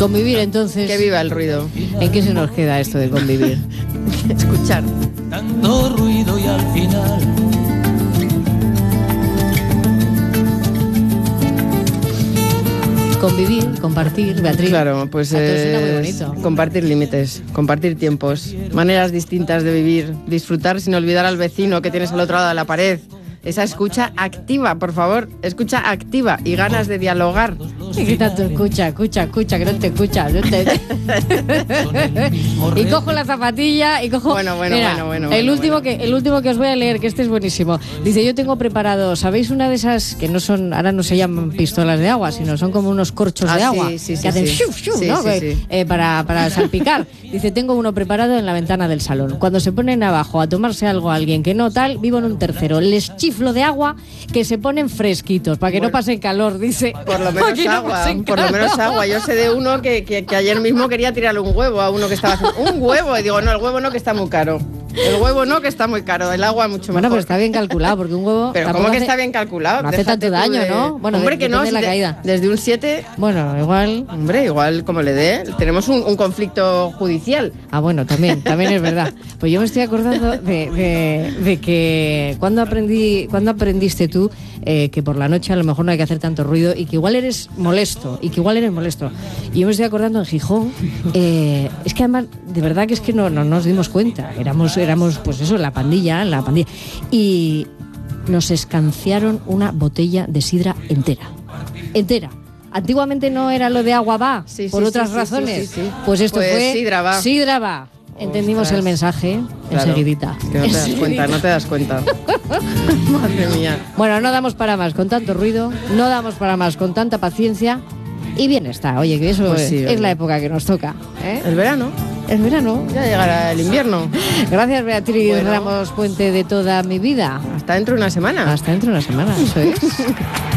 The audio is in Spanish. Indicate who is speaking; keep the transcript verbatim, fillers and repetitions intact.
Speaker 1: Convivir, entonces.
Speaker 2: Que viva el ruido.
Speaker 1: ¿En qué se nos queda esto de convivir?
Speaker 2: Escuchar.
Speaker 3: Tanto ruido y al final
Speaker 1: Convivir, compartir, Beatriz.
Speaker 2: Claro, pues
Speaker 1: A todos suena muy
Speaker 2: es
Speaker 1: bonito.
Speaker 2: compartir límites, compartir tiempos, maneras distintas de vivir, disfrutar sin olvidar al vecino que tienes al otro lado de la pared. Esa escucha activa, por favor, escucha activa y ganas de dialogar.
Speaker 1: ¿Y qué tanto escucha, escucha, escucha, que no te escucha? No te... y cojo la zapatilla y cojo...
Speaker 2: Bueno, bueno,
Speaker 1: Mira,
Speaker 2: bueno, bueno,
Speaker 1: el
Speaker 2: bueno,
Speaker 1: último
Speaker 2: bueno.
Speaker 1: que el último que os voy a leer, que este es buenísimo. Dice, yo tengo preparado, ¿sabéis una de esas que no son, ahora no se llaman pistolas de agua, sino son como unos corchos
Speaker 2: Ah,
Speaker 1: de
Speaker 2: sí,
Speaker 1: agua
Speaker 2: sí, sí,
Speaker 1: que hacen
Speaker 2: sí.
Speaker 1: shiu, shiu,
Speaker 2: Sí,
Speaker 1: ¿no?
Speaker 2: sí,
Speaker 1: Que,
Speaker 2: sí.
Speaker 1: eh, para, para salpicar. Dice, tengo uno preparado en la ventana del salón. Cuando se ponen abajo a tomarse algo a alguien que no tal, vivo en un tercero. Les chiflo de agua que se ponen fresquitos, para que
Speaker 2: Bueno.
Speaker 1: no pasen calor, dice.
Speaker 2: Por lo
Speaker 1: Para
Speaker 2: menos
Speaker 1: que no
Speaker 2: agua,
Speaker 1: pasen
Speaker 2: por lo
Speaker 1: calor.
Speaker 2: menos agua. Yo sé de uno que, que, que ayer mismo quería tirarle un huevo a uno que estaba haciendo un huevo y digo, no, el huevo no, que está muy caro. El huevo no, que está muy caro, el agua mucho
Speaker 1: Bueno,
Speaker 2: mejor.
Speaker 1: pero está bien calculado, porque un huevo...
Speaker 2: Pero
Speaker 1: tampoco
Speaker 2: ¿cómo que
Speaker 1: hace-
Speaker 2: está bien calculado?
Speaker 1: No hace
Speaker 2: Déjate
Speaker 1: tanto
Speaker 2: tú
Speaker 1: daño,
Speaker 2: de-
Speaker 1: ¿no? Bueno,
Speaker 2: hombre,
Speaker 1: de-
Speaker 2: que no,
Speaker 1: depende de la
Speaker 2: de-
Speaker 1: caída.
Speaker 2: desde un siete,
Speaker 1: Bueno, igual...
Speaker 2: hombre, igual como le dé, tenemos un, un conflicto judicial.
Speaker 1: Ah, bueno, también, también es verdad. Pues yo me estoy acordando de, de, de que cuando aprendí, cuando aprendiste tú eh, que por la noche a lo mejor no hay que hacer tanto ruido y que igual eres molesto, y que igual eres molesto. Y yo me estoy acordando en Gijón, eh, es que además, de verdad que es que no, no nos dimos cuenta. Éramos, éramos, pues eso, la pandilla, la pandilla. Y nos escanciaron una botella de sidra entera. Entera. Antiguamente no era lo de agua va,
Speaker 2: Sí,
Speaker 1: por
Speaker 2: sí,
Speaker 1: otras
Speaker 2: sí, sí,
Speaker 1: razones.
Speaker 2: sí, sí, sí.
Speaker 1: Pues esto
Speaker 2: Pues
Speaker 1: fue
Speaker 2: sidra va.
Speaker 1: Sidra va. Entendimos
Speaker 2: Ostras.
Speaker 1: el mensaje
Speaker 2: Claro,
Speaker 1: enseguidita.
Speaker 2: que no te das cuenta, no te das cuenta. Madre mía.
Speaker 1: Bueno, no damos para más con tanto ruido, no damos para más con tanta paciencia y bien está. Oye, que eso
Speaker 2: Pues
Speaker 1: es,
Speaker 2: sí,
Speaker 1: es
Speaker 2: oye.
Speaker 1: la época que nos toca. ¿eh?
Speaker 2: El verano,
Speaker 1: El verano.
Speaker 2: ya llegará el invierno.
Speaker 1: Gracias, Beatriz
Speaker 2: Bueno.
Speaker 1: Ramos Puente, de toda mi vida.
Speaker 2: Hasta dentro de una semana.
Speaker 1: Hasta dentro de una semana, eso es.